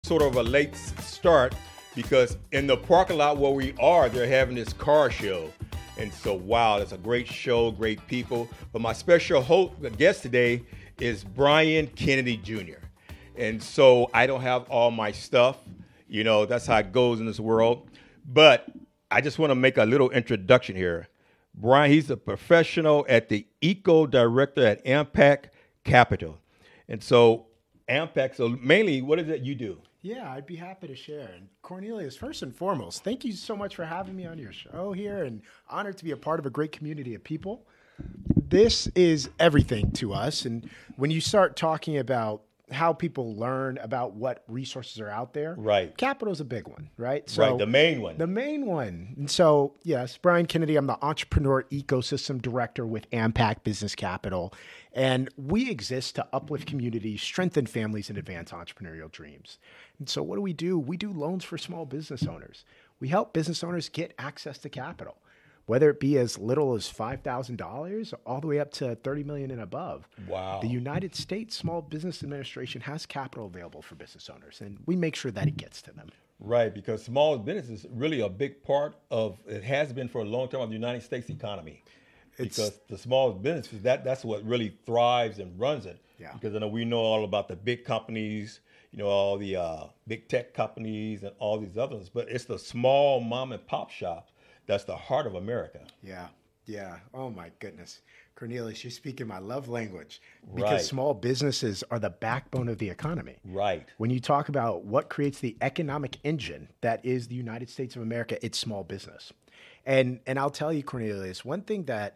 sort of a late start because in the parking lot where we are, they're having this car show. And so, wow, it's a great show, great people. But my special guest today is Brian Kennedy Jr. And so I don't have all my stuff. You know, that's how it goes in this world. But I just want to make a little introduction here. Brian, he's a professional at the Eco Director at Impact Capital. And so Impact, so mainly, what is it you do? Yeah, I'd be happy to share. And Cornelius, first and foremost, thank you so much for having me on your show here, and honored to be a part of a great community of people. This is everything to us. And when you start talking about how people learn about what resources are out there, right? Capital is a big one, right? So right, the main one. The main one. And so, yes, Brian Kennedy, I'm the Entrepreneur Ecosystem Director with Impact Business Capital. And we exist to uplift communities, strengthen families, and advance entrepreneurial dreams. And so what do? We do loans for small business owners. We help business owners get access to capital, whether it be as little as $5,000 all the way up to $30 million and above. Wow. The United States Small Business Administration has capital available for business owners, and we make sure that it gets to them. Right, because small business is really a big part of, it has been for a long time, of the United States economy. Because the small businesses, that's what really thrives and runs it. Yeah. Because I know we know all about the big companies, you know, all the big tech companies and all these others, but it's the small mom and pop shops that's the heart of America. Yeah. Oh my goodness. Cornelius, you're speaking my love language, because right. Small businesses are the backbone of the economy. Right. When you talk about what creates the economic engine that is the United States of America, it's small business. And I'll tell you, Cornelius, one thing that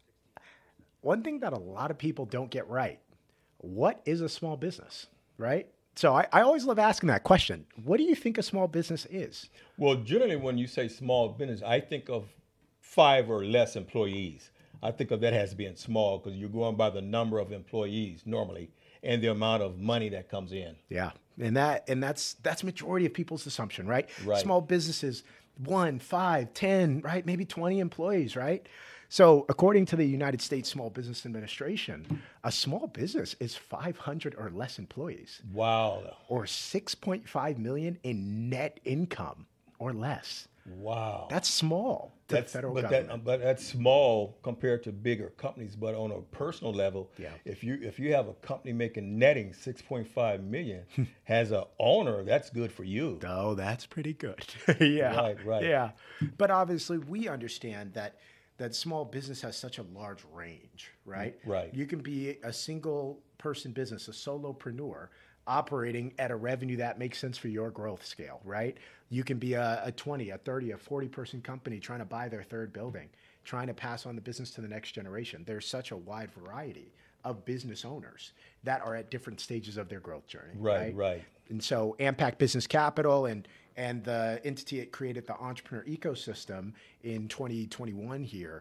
a lot of people don't get right. What is a small business, right? So I always love asking that question. What do you think a small business is? Well, generally when you say small business, I think of 5 or less employees. I think of that as being small because you're going by the number of employees normally and the amount of money that comes in. Yeah, and that's majority of people's assumption, right? Right. Small businesses, 1, 5, 10, right? Maybe 20 employees, right? So according to the United States Small Business Administration, a small business is 500 or less employees. Wow. Or 6.5 million in net income or less. Wow. That's small to the federal government. But that's small compared to bigger companies. But on a personal level, yeah. if you have a company making netting 6.5 million, has an owner, that's good for you. Oh, that's pretty good. Yeah. Right. Yeah. But obviously we understand that small business has such a large range, right? Right. You can be a single person business, a solopreneur, operating at a revenue that makes sense for your growth scale, right? You can be a 20, a 30, a 40 person company trying to buy their third building, trying to pass on the business to the next generation. There's such a wide variety of business owners that are at different stages of their growth journey. Right. And so Impact Business Capital and the entity it created, the Entrepreneur Ecosystem in 2021 here,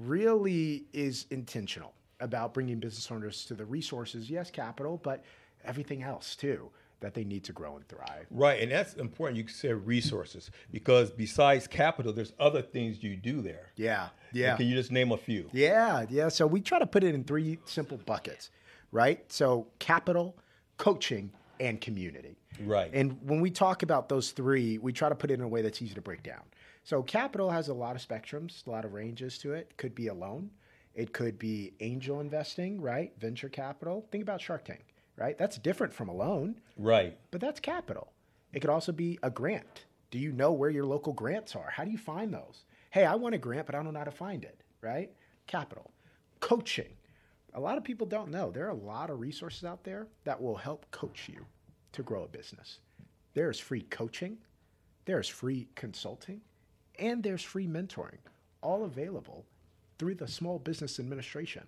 really is intentional about bringing business owners to the resources, yes, capital, but everything else too, that they need to grow and thrive. Right, and that's important. You said resources, because besides capital, there's other things you do there. Yeah. And can you just name a few? Yeah. So we try to put it in 3 simple buckets, right? So capital, coaching, and community. Right. And when we talk about those 3, we try to put it in a way that's easy to break down. So capital has a lot of spectrums, a lot of ranges to it. Could be a loan. It could be angel investing, right? Venture capital. Think about Shark Tank, right? That's different from a loan. Right. But that's capital. It could also be a grant. Do you know where your local grants are? How do you find those? Hey, I want a grant, but I don't know how to find it, right? Capital. Coaching. A lot of people don't know. There are a lot of resources out there that will help coach you to grow a business. There's free coaching, there's free consulting, and there's free mentoring, all available through the Small Business Administration.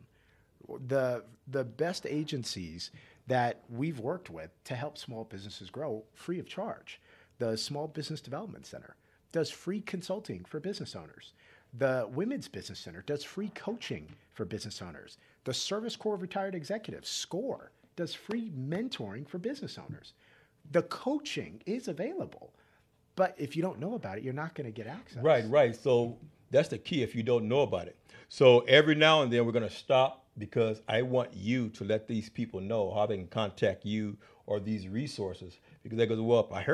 The best agencies that we've worked with to help small businesses grow free of charge. The Small Business Development Center does free consulting for business owners. The Women's Business Center does free coaching for business owners. The Service Corps of Retired Executives, SCORE, does free mentoring for business owners. The coaching is available, but if you don't know about it, you're not going to get access. Right. So that's the key if you don't know about it. So every now and then we're going to stop because I want you to let these people know how they can contact you or these resources, because they go, well, I heard